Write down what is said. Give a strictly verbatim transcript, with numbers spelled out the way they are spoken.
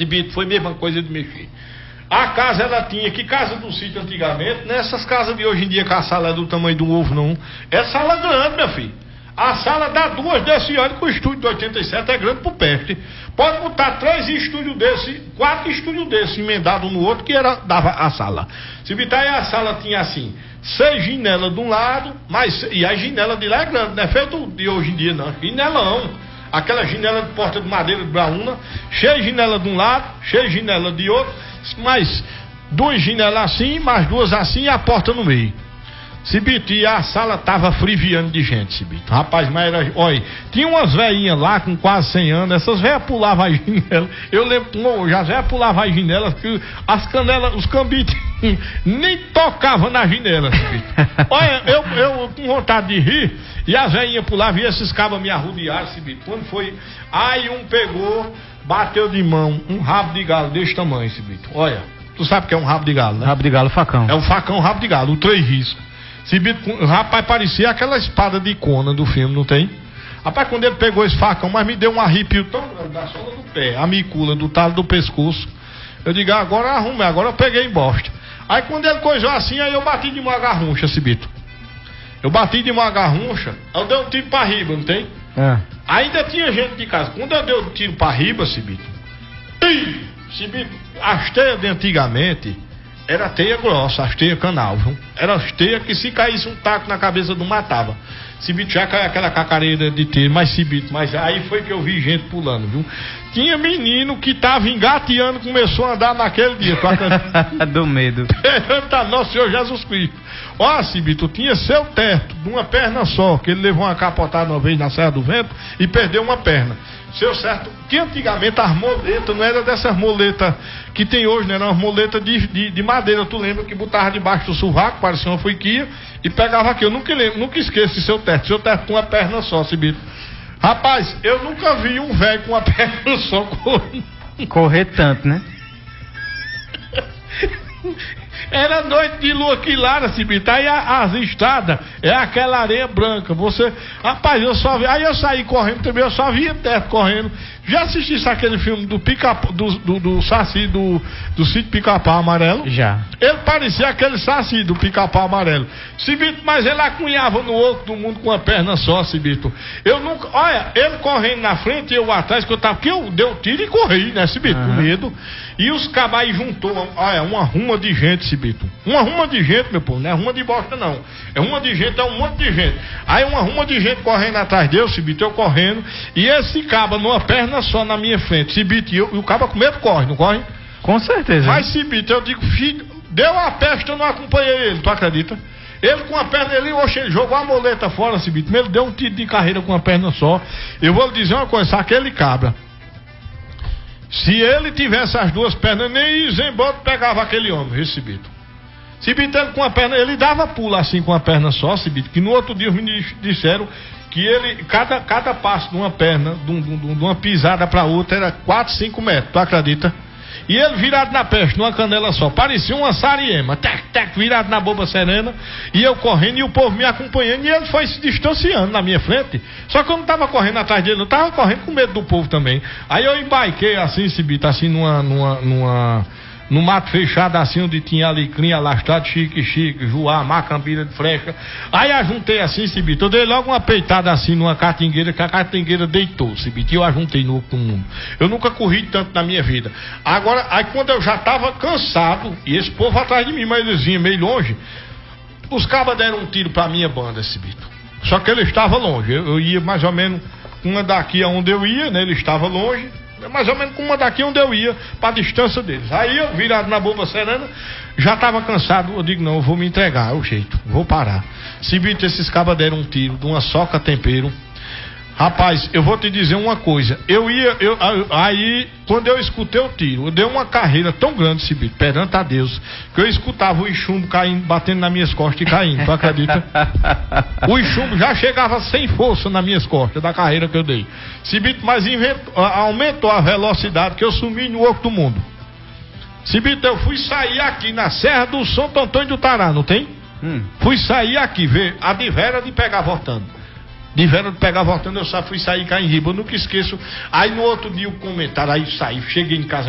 Cibito, foi a mesma coisa de mexer. A casa ela tinha, que casa do sítio antigamente, nessas casas de hoje em dia que a sala é do tamanho do ovo não. É sala grande, meu filho. A sala dá duas desse ano, que o estúdio de oitenta e sete é grande pro peste. Pode botar três estúdios desse, quatro estúdios desse emendado um no outro, que era, dava a sala. Se botar aí a sala tinha assim, seis janelas de um lado, mas, e a janela de lá é grande, não é feito de hoje em dia não, janelão. Aquela janela de porta de madeira de braúna, cheia de janela de um lado, cheia de janela de outro, mais duas janelas assim, mais duas assim e a porta no meio. Cibito, e a sala tava friviando de gente, Cibito. Rapaz, mas era, olha, tinha umas velhinhas lá com quase cem anos, essas velhas pulavam as janelas. Eu lembro, hoje as velhas pulavam as janelas, que as canelas, os cambitos nem tocavam na janela, Cibito. Olha, eu, eu com vontade de rir, e as velhinhas pulavam e esses cabas me arrodearam, Cibito. Quando foi, aí um pegou, bateu de mão, um rabo de galo desse tamanho, Cibito. Olha, tu sabe o que é um rabo de galo, né? Rabo de galo, facão. É um facão, rabo de galo, o três riscos. Cibito, rapaz, parecia aquela espada de Conan do filme, não tem? Rapaz, quando ele pegou esse facão, mas me deu um arrepio tão grande da sola do pé, a micula, do talo do pescoço. Eu digo, agora arrumei, agora eu peguei em bosta. Aí quando ele coisou assim, aí eu bati de uma garruncha, Cibito. Eu bati de uma garruncha, eu dei um tiro pra riba, não tem? É. Ainda tinha gente de casa. Quando eu dei um tiro pra riba, Cibito, Cibito, as teias de antigamente era teia grossa, as teias canal, viu? Era as teias que se caísse um taco na cabeça não matava. Cibito, já caiu aquela cacareira de teia, mas Cibito, mas aí foi que eu vi gente pulando, viu? Tinha menino que tava engateando, começou a andar naquele dia. Do medo. Perante nosso Senhor Jesus Cristo. Ó, Cibito, tinha seu teto de uma perna só, que ele levou uma capotada uma vez na Serra do Vento e perdeu uma perna. Seu certo, que antigamente as moletas não era dessas moletas que tem hoje, né? Era umas moletas de, de, de madeira, tu lembra que botava debaixo do sovaco, parecia uma fuiquinha, e pegava aqui. Eu nunca lembro, nunca esqueço de seu teto, seu teto com uma perna só, Cibito. Rapaz, eu nunca vi um velho com uma perna só correr. Correr tanto, né? Era noite de lua clara, Cibito. Aí a, as estradas é aquela areia branca. Você, rapaz, eu só vi. Aí eu saí correndo também, eu só via teto correndo. Já assististe aquele filme do pica do, do, do Saci do, do sítio Pica-Pau Amarelo? Já. Ele parecia aquele Saci do Pica-Pau Amarelo. Cibito, mas ele acunhava no outro do mundo com uma perna só, Cibito. Eu nunca. Olha, ele correndo na frente e eu atrás, que eu tava. Porque eu dei o tiro e corri, né, Cibito? Uhum. Com medo. E os cabais juntou, olha, uma ruma de gente, Cibito. Uma ruma de gente, meu povo, não é ruma de bosta, não. É ruma de gente, é um monte de gente. Aí uma ruma de gente correndo atrás dele, Cibito, eu correndo. E esse caba numa perna só na minha frente, Cibito, e, eu, e o caba com medo corre, não corre? Com certeza. Mas, Cibito, eu digo, filho, deu a peste, eu não acompanhei ele, tu acredita? Ele com a perna, ele, oxe, ele jogou a moleta fora, Cibito. Ele deu um tiro de carreira com a perna só. Eu vou lhe dizer uma coisa, aquele cabra, se ele tivesse as duas pernas, nem Zemboto pegava aquele homem, viu, Cibito? Cibito, ele com a perna, ele dava pulo assim com a perna só, Cibito, que no outro dia os meninos disseram que ele, cada, cada passo de uma perna, de, um, de, um, de uma pisada pra outra, era quatro, cinco metros, tu acredita? E ele virado na peste, numa canela só, parecia uma sariema, tac, tac, virado na boba serena, e eu correndo e o povo me acompanhando, e ele foi se distanciando na minha frente. Só que eu não tava correndo atrás dele, eu tava correndo com medo do povo também. Aí eu embaiquei assim, Cibito, assim numa, numa, numa, no mato fechado, assim, onde tinha alecrim, alastrado, chique, chique, juá, macambira de flecha. Aí ajuntei assim, Cibito, eu dei logo uma peitada assim numa catingueira, que a catingueira deitou, Cibito, e eu ajuntei no outro mundo. Eu nunca corri tanto na minha vida. Agora, aí quando eu já tava cansado, e esse povo atrás de mim, mas eles vinham meio longe, os cabas deram um tiro pra minha banda, Cibito. Só que ele estava longe, eu, eu ia mais ou menos uma daqui aonde eu ia, né, ele estava longe, mais ou menos com uma daqui onde eu ia, para distância deles. Aí eu, virado na boba serena, já estava cansado. Eu digo, não, eu vou me entregar, é o jeito, vou parar. Cibito, esses cabas deram um tiro de uma soca tempero. Rapaz, eu vou te dizer uma coisa. Eu ia, eu, aí, quando eu escutei o tiro, eu dei uma carreira tão grande, Cibito, perante a Deus, que eu escutava o chumbo caindo, batendo nas minhas costas e caindo, tu acredita? O chumbo já chegava sem força nas minhas costas, da carreira que eu dei. Cibito, mas inventou, aumentou a velocidade, que eu sumi no outro do mundo. Cibito, eu fui sair aqui na Serra do Santo Antônio do Tará, não tem? Hum. Fui sair aqui, ver a de Vera de pegar voltando. De Vera de pegar voltando, eu só fui sair cá em Riba, eu nunca esqueço. Aí no outro dia o comentário, aí saí, cheguei em casa.